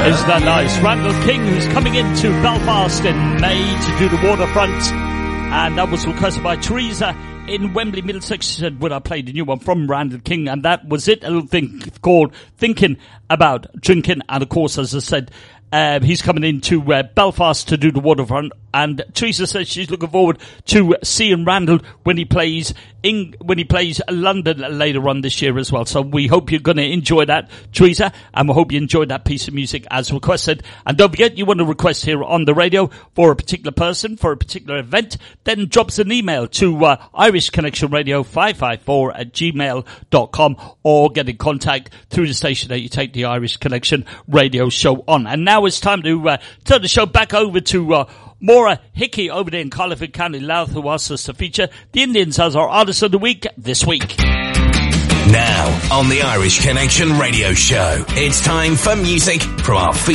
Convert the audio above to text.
Isn't that nice? Randall King, who's coming into Belfast in May to do the waterfront. And that was requested by Teresa in Wembley, Middlesex. She said, would I play the new one from Randall King? And that was it. A little thing called Thinking About Drinking. And of course, as I said, he's coming into Belfast to do the waterfront. And Teresa says she's looking forward to seeing Randall when he plays London later on this year as well. So we hope you're going to enjoy that, Teresa, and we hope you enjoyed that piece of music as requested. And don't forget, you want to request here on the radio for a particular person, for a particular event, then drop us an email to Irish Connection Radio 554@gmail.com, or get in contact through the station that you take the Irish Connection Radio show on. And now it's time to turn the show back over to Maura Hickey over there in Carliford County, Louth, who asked us to feature the Indians as our Artist of the Week this week. Now, on the Irish Connection Radio Show, it's time for music from our